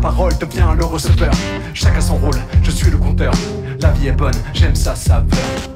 parole devient le receveur. Chacun son rôle, je suis le compteur. La vie est bonne, j'aime sa saveur.